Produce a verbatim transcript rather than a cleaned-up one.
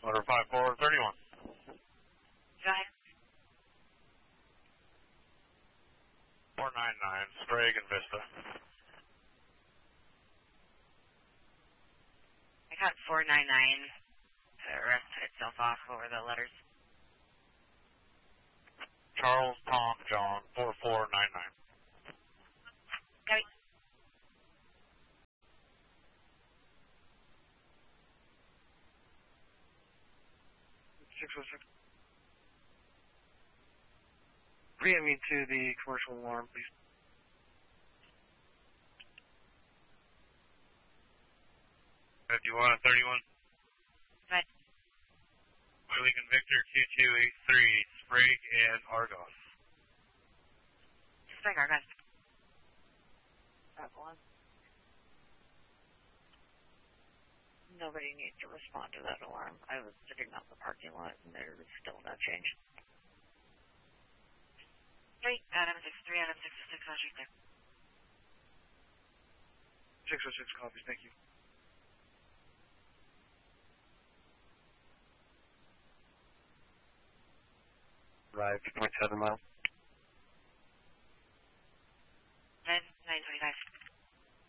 Order five four thirty-one. Go ahead. four nine nine, Sprague and Vista. I got four nine nine. The rest itself off. What were the letters? Charles, Tom, John, four four nine nine. Okay. six oh six. Pre-M me to the commercial alarm, please. Uh, do you want a thirty-one? Go ahead. Lincoln Victor Q two eight three, Sprague and Argos. Sprague, Argos. That one. Nobody needs to respond to that alarm. I was sitting out in the parking lot and there was still no change. Three, Adam six three, Adam six oh six, I'll shoot there. six oh six copies, thank you. Arrived two point seven miles.